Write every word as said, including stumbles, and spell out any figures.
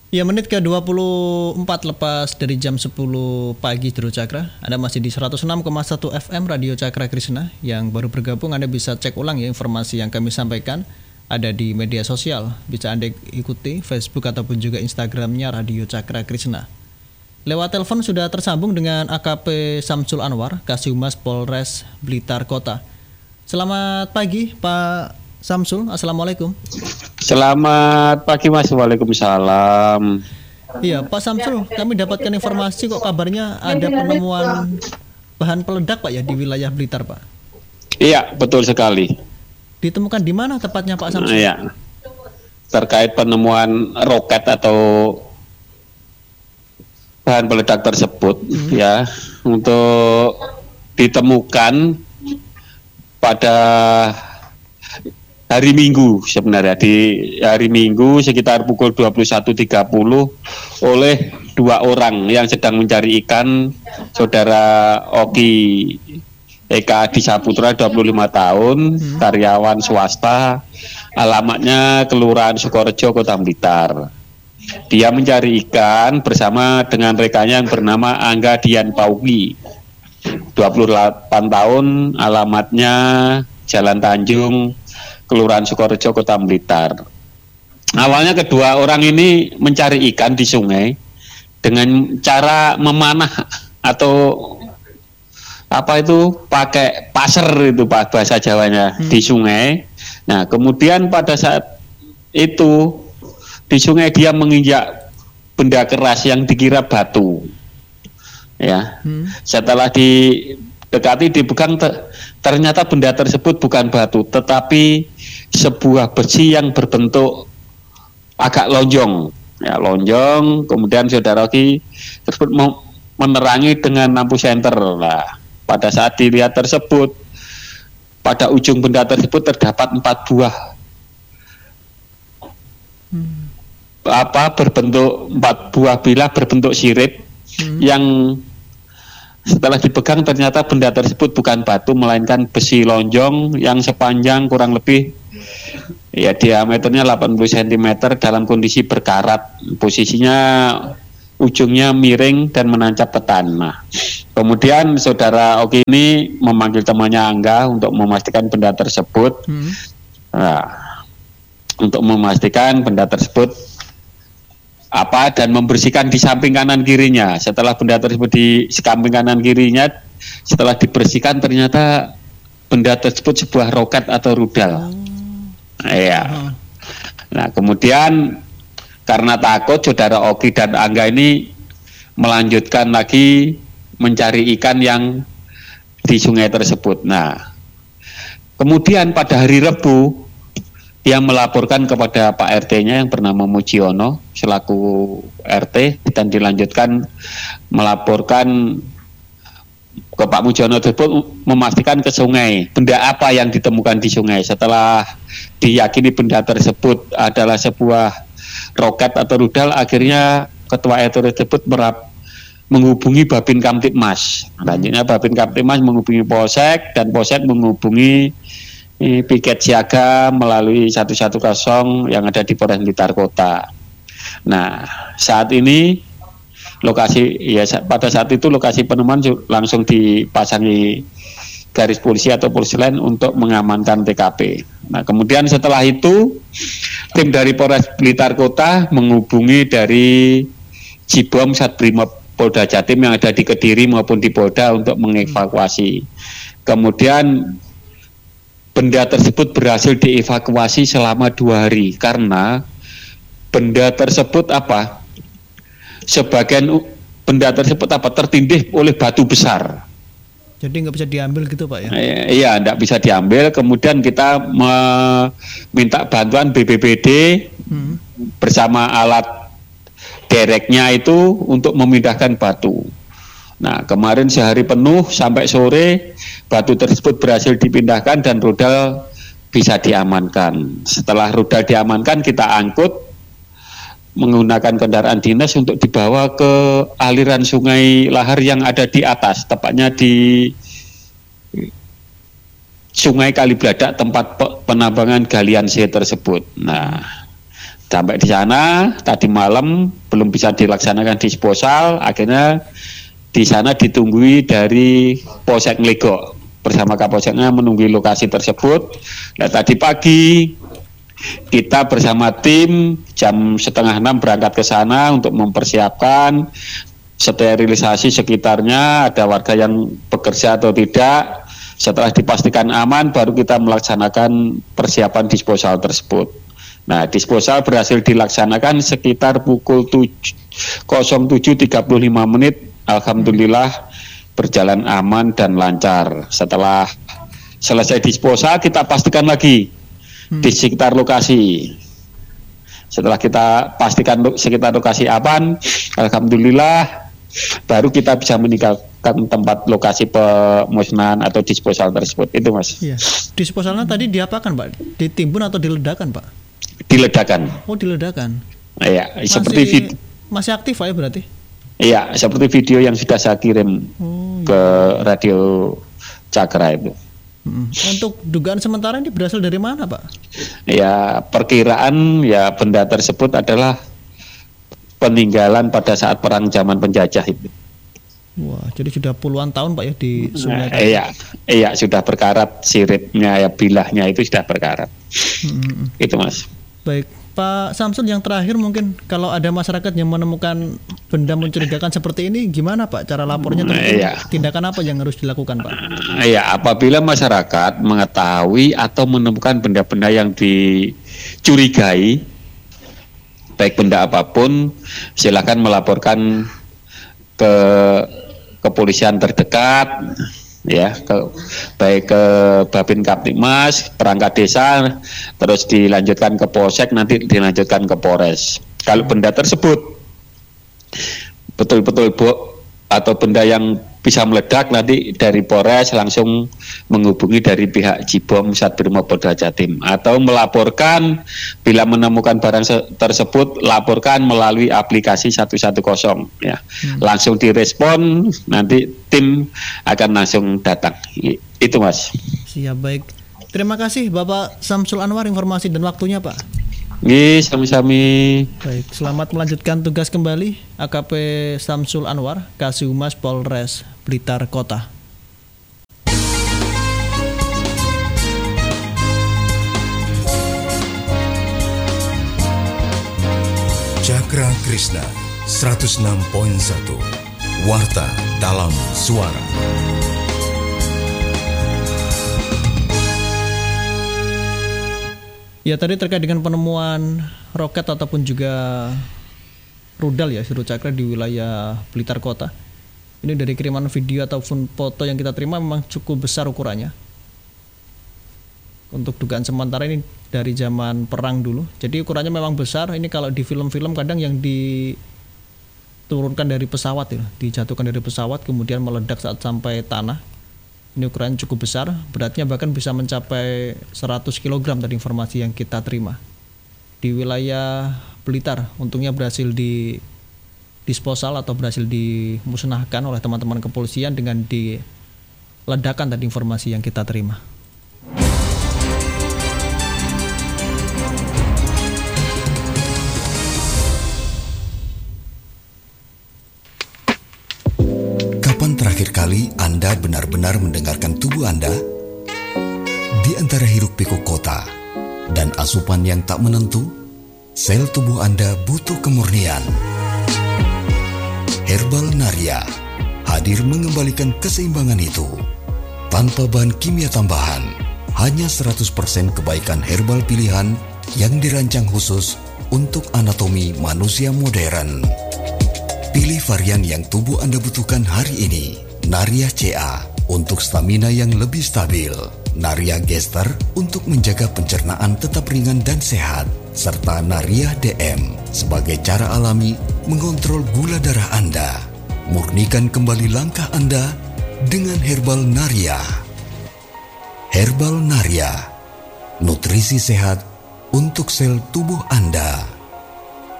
Ya, menit ke dua puluh empat lepas dari jam sepuluh pagi Dro Cakra. Anda masih di seratus enam koma satu F M Radio Cakra Krishna. Yang baru bergabung Anda bisa cek ulang ya informasi yang kami sampaikan. Ada di media sosial. Bisa Anda ikuti Facebook ataupun juga Instagramnya Radio Cakra Krishna. Lewat telepon sudah tersambung dengan A K P Samsul Anwar, Kasihhumas Polres Blitar Kota. Selamat pagi Pak Samsul, Assalamualaikum. Selamat pagi Mas, Waalaikumsalam. Iya Pak Samsul, kami dapatkan informasi kok kabarnya ada penemuan bahan peledak Pak ya di wilayah Blitar Pak. Iya, betul sekali. Ditemukan di mana tepatnya Pak Samsul? Iya, terkait penemuan roket atau bahan peledak tersebut hmm. ya, untuk ditemukan pada hari Minggu sebenarnya, di hari Minggu sekitar pukul dua puluh satu tiga puluh oleh dua orang yang sedang mencari ikan, saudara Oki Eka Adi Saputra dua puluh lima tahun, hmm. karyawan swasta, alamatnya Kelurahan Sukorejo, Kota Blitar. Dia mencari ikan bersama dengan rekannya yang bernama Angga Dian Paugi, dua puluh delapan tahun, alamatnya Jalan Tanjung, Kelurahan Sukorejo, Kota Blitar. Awalnya kedua orang ini mencari ikan di sungai dengan cara memanah atau apa itu pakai pasir itu Pak, bahasa Jawanya, hmm. di sungai. Nah, kemudian pada saat itu di sungai dia menginjak benda keras yang dikira batu. Ya. Hmm. Setelah didekati, dipegang, ternyata benda tersebut bukan batu, tetapi sebuah besi yang berbentuk agak lonjong, ya lonjong. Kemudian saudara Oki tersebut menerangi dengan lampu senter. Nah, pada saat dilihat tersebut, pada ujung benda tersebut terdapat empat buah hmm. apa berbentuk empat buah bilah berbentuk sirip hmm. yang setelah dipegang ternyata benda tersebut bukan batu melainkan besi lonjong yang sepanjang kurang lebih ya diameternya delapan puluh sentimeter dalam kondisi berkarat, posisinya ujungnya miring dan menancap ke tanah. Kemudian saudara Oki ini memanggil temannya Angga untuk memastikan benda tersebut hmm. nah, untuk memastikan benda tersebut apa dan membersihkan di samping kanan kirinya. Setelah benda tersebut di samping kanan kirinya, setelah dibersihkan ternyata benda tersebut sebuah roket atau rudal. Iya. Oh. Nah, kemudian karena takut, saudara Oki dan Angga ini melanjutkan lagi mencari ikan yang di sungai tersebut. Nah, kemudian pada hari Rebu dia melaporkan kepada Pak R T-nya yang bernama Mujiono selaku R T, dan dilanjutkan melaporkan ke Pak Mujiono tersebut memastikan ke sungai benda apa yang ditemukan di sungai. Setelah diyakini benda tersebut adalah sebuah roket atau rudal, akhirnya ketua R T tersebut merap, menghubungi Babin Kamtibmas. Selanjutnya Babin Kamtibmas menghubungi Polsek, dan Polsek menghubungi eh, piket siaga melalui seratus sepuluh yang ada di Polres Blitar Kota. Nah, saat ini lokasi ya pada saat itu lokasi penemuan langsung dipasangi garis polisi atau polisi lain untuk mengamankan T K P. Nah, kemudian setelah itu tim dari Polres Blitar Kota menghubungi dari Jibom Satbrimob Polda Jatim yang ada di Kediri maupun di Polda untuk mengevakuasi. Kemudian benda tersebut berhasil dievakuasi selama dua hari karena benda tersebut apa? Sebagian benda tersebut apa tertindih oleh batu besar. Jadi nggak bisa diambil gitu Pak ya? Iya, nggak bisa diambil. Kemudian kita meminta bantuan B P B D hmm. bersama alat dereknya itu untuk memindahkan batu. Nah, kemarin sehari penuh sampai sore batu tersebut berhasil dipindahkan dan rudal bisa diamankan. Setelah rudal diamankan, kita angkut menggunakan kendaraan dinas untuk dibawa ke aliran sungai lahar yang ada di atas, tepatnya di Sungai Kalibladak tempat penambangan galian C tersebut. Nah, Sampai di sana tadi malam belum bisa dilaksanakan disposal, akhirnya di sana ditunggui dari Polsek Nglegok bersama Kapolseknya menunggu lokasi tersebut. Nah, tadi pagi kita bersama tim jam setengah enam berangkat ke sana untuk mempersiapkan sterilisasi sekitarnya, ada warga yang bekerja atau tidak. Setelah dipastikan aman, baru kita melaksanakan persiapan disposal tersebut. Nah, disposal berhasil dilaksanakan sekitar pukul nol tujuh tiga puluh lima menit. Alhamdulillah berjalan aman dan lancar. Setelah selesai disposal, kita pastikan lagi hmm. di sekitar lokasi. Setelah kita pastikan sekitar lokasi aman, alhamdulillah baru kita bisa meninggalkan tempat lokasi pemusnahan atau disposal tersebut. Itu Mas. Iya. Disposalnya tadi diapakan Pak? Ditimbun atau diledakan Pak? Diledakan. Oh, diledakan. Iya, masih, seperti vid- masih aktif Pak ya berarti? Iya, seperti video yang sudah saya kirim oh, ke iya. Radio Cakra itu. Hmm. Untuk dugaan sementara ini berasal dari mana Pak? Ya, perkiraan ya benda tersebut adalah peninggalan pada saat perang zaman penjajah itu. Wah, jadi sudah puluhan tahun Pak ya di sungai. Nah, iya, iya sudah berkarat, siripnya ya bilahnya itu sudah berkarat. Hmm. Itu Mas. Baik, Pak Samsul, yang terakhir mungkin kalau ada masyarakat yang menemukan benda mencurigakan seperti ini, gimana Pak cara lapornya? Iya. Tindakan apa yang harus dilakukan Pak? Iya, apabila masyarakat mengetahui atau menemukan benda-benda yang dicurigai, baik benda apapun, silakan melaporkan ke kepolisian terdekat, ya, ke, baik ke Babin Kaptibmas, perangkat desa, terus dilanjutkan ke Polsek, nanti dilanjutkan ke Polres. Kalau benda tersebut betul-betul bo atau benda yang bisa meledak, nanti dari Polres langsung menghubungi dari pihak Jibom Satbrimopolda Jatim, atau melaporkan bila menemukan barang tersebut, laporkan melalui aplikasi satu satu nol ya. Hmm. Langsung direspon, nanti tim akan langsung datang. Itu Mas. Siap, baik. Terima kasih Bapak Samsul Anwar informasi dan waktunya Pak. Nggih, sami-sami. Baik, selamat melanjutkan tugas kembali A K P Samsul Anwar, Kasih-Humas Polres Blitar Kota. Cakra Krishna seratus enam koma satu Warta dalam Suara. Ya, tadi terkait dengan penemuan roket ataupun juga rudal ya Siru Cakra di wilayah Blitar Kota. Ini dari kiriman video ataupun foto yang kita terima memang cukup besar ukurannya. Untuk dugaan sementara ini dari zaman perang dulu. Jadi ukurannya memang besar. Ini kalau di film-film kadang yang diturunkan dari pesawat ya, dijatuhkan dari pesawat kemudian meledak saat sampai tanah. Ini ukuran cukup besar, beratnya bahkan bisa mencapai seratus kilogram dari informasi yang kita terima. Di wilayah Blitar, untungnya berhasil di disposal atau berhasil dimusnahkan oleh teman-teman kepolisian dengan diledakan tadi informasi yang kita terima. Kapan terakhir kali Anda benar-benar mendengarkan tubuh Anda? Di antara hiruk-pikuk kota dan asupan yang tak menentu, sel tubuh Anda butuh kemurnian. Herbal Naria hadir mengembalikan keseimbangan itu. Tanpa bahan kimia tambahan, hanya seratus persen kebaikan herbal pilihan yang dirancang khusus untuk anatomi manusia modern. Pilih varian yang tubuh Anda butuhkan hari ini. Naria C A untuk stamina yang lebih stabil. Naria Gester untuk menjaga pencernaan tetap ringan dan sehat. Serta Naria D M sebagai cara alami mengontrol gula darah Anda. Murnikan kembali langkah Anda dengan Herbal Naria. Herbal Naria, nutrisi sehat untuk sel tubuh Anda.